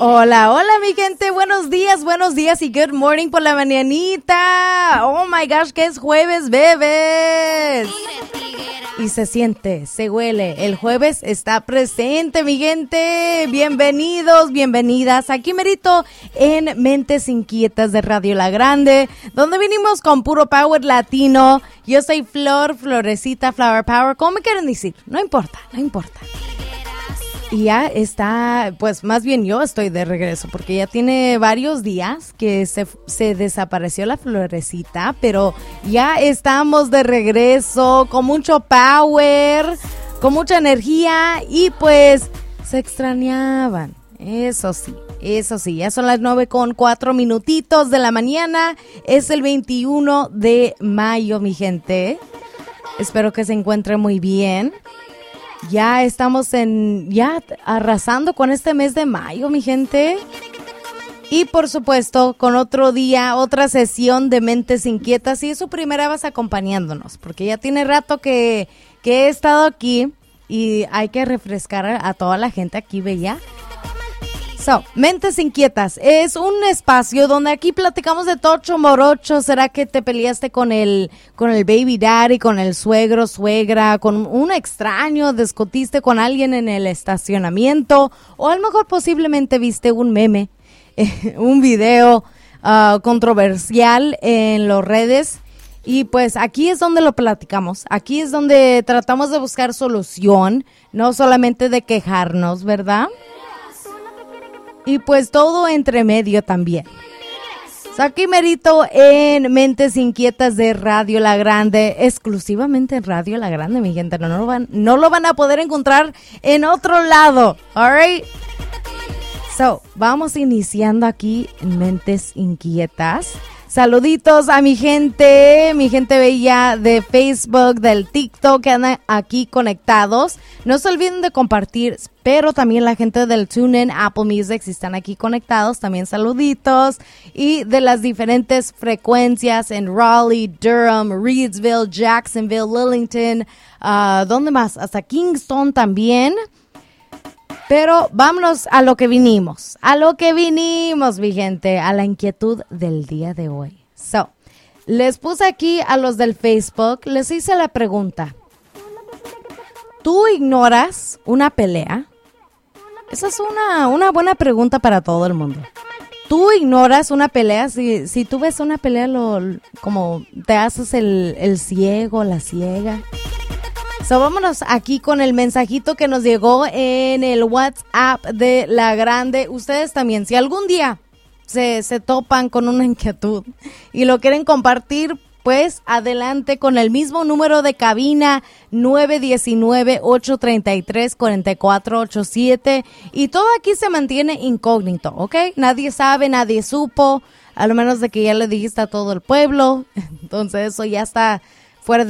Hola, hola mi gente, buenos días y good morning por la mañanita. Oh my gosh, que es jueves, bebés. Y se siente, se huele, el jueves está presente mi gente. Bienvenidos, bienvenidas, aquí merito en Mentes Inquietas de Radio La Grande, donde vinimos con puro power latino. Yo soy Florecita, Flower Power, ¿cómo me quieren decir? No importa. Y ya está, pues más bien yo estoy de regreso, porque ya tiene varios días que se desapareció la Florecita, pero ya estamos de regreso con mucho power, con mucha energía y pues se extrañaban, eso sí, ya son las 9:04 de la mañana, es el 21 de mayo mi gente, espero que se encuentren muy bien. Ya estamos arrasando con este mes de mayo, mi gente. Y por supuesto, con otro día, otra sesión de Mentes Inquietas. Si es su primera vez acompañándonos, porque ya tiene rato que he estado aquí y hay que refrescar a toda la gente aquí, bella. Mentes Inquietas es un espacio donde aquí platicamos de tocho morocho. ¿Será que te peleaste con el baby daddy, con el suegro, suegra, con un extraño, discutiste con alguien en el estacionamiento? O a lo mejor posiblemente viste un meme, un video controversial en las redes. Y pues aquí es donde lo platicamos, aquí es donde tratamos de buscar solución, no solamente de quejarnos, ¿verdad? Y pues todo entre medio también. Aquí merito en Mentes Inquietas de Radio La Grande, exclusivamente en Radio La Grande, mi gente. No lo van a poder encontrar en otro lado. Alright. Vamos iniciando aquí en Mentes Inquietas. Saluditos a mi gente bella de Facebook, del TikTok que andan aquí conectados. No se olviden de compartir, pero también la gente del TuneIn, Apple Music, si están aquí conectados, también saluditos. Y de las diferentes frecuencias en Raleigh, Durham, Reidsville, Jacksonville, Lillington, ¿dónde más? Hasta Kingston también. Pero vámonos a lo que vinimos, mi gente, a la inquietud del día de hoy. Les puse aquí a los del Facebook, les hice la pregunta. ¿Tú ignoras una pelea? Esa es una buena pregunta para todo el mundo. ¿Tú ignoras una pelea? Si tú ves una pelea, como te haces el ciego, la ciega. Vámonos aquí con el mensajito que nos llegó en el WhatsApp de La Grande. Ustedes también, si algún día se topan con una inquietud y lo quieren compartir, pues adelante con el mismo número de cabina 919-833-4487 y todo aquí se mantiene incógnito, ¿ok? Nadie sabe, nadie supo, a lo menos de que ya le dijiste a todo el pueblo, entonces eso ya está